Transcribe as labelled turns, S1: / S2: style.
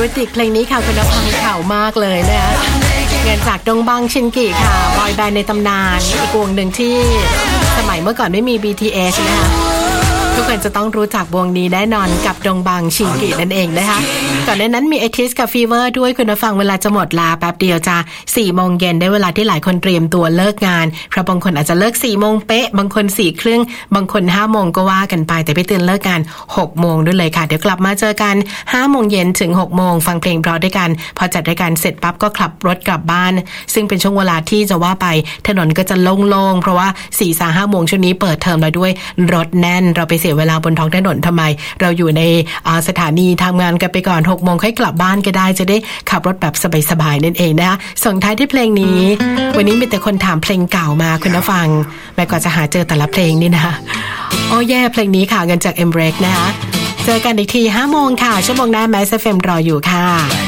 S1: ริติกเพลงนี้ค่ะคุณภาพข่าวมากเลยนะคะเงินจากดงบังชินกิค่ะบอยแบนด์ในตำนานอีกวงหนึ่งที่สมัยเมื่อก่อนไม่มี BTS นะคะทุกคนจะต้องรู้จักวงนี้แน่นอนกับดงบังชินกินั่นเองนะคะก่อนหน้านั้นมีATEEZกับฟีเวอร์ด้วยคุณผู้ฟังเวลาจะหมดลาแป๊บเดียวจ้า 4 โมงเย็นได้เวลาที่หลายคนเตรียมตัวเลิกงานเพราะบางคนอาจจะเลิก 4 โมงเป๊ะบางคน 4 ครึ่งบางคน 5 โมงก็ว่ากันไปแต่พี่เตือนเลิกงาน 6 โมงด้วยเลยค่ะเดี๋ยวกลับมาเจอกัน 5 โมงเย็นถึง 6 โมงฟังเพลงเพราะด้วยกันพอจัดรายการเสร็จปั๊บก็ขับรถกลับบ้านซึ่งเป็นช่วงเวลาที่จะว่าไปถนนก็จะโล่งๆเพราะว่า 4-5 โมงช่วงนี้เปิดเทอมแล้วด้วยรถแน่นเราไปเสียเวลาบนท้องถนนทำไมเราอยู่ในสถานีทำงานกันไปก่อน 6 โมงค่อยกลับบ้านก็ได้จะได้ขับรถแบบสบายๆนั่นเองนะคะส่งท้ายที่เพลงนี้วันนี้มีแต่คนถามเพลงเก่ามาคุณผู้ฟังแม่ก็จะหาเจอแต่ละเพลงนี่นะโอ้แย่เพลงนี้ค่ะเงินจาก Embrace นะคะเจอกันอีกที 5 โมงค่ะชั่วโมงหน้าแมส FM รออยู่ค่ะ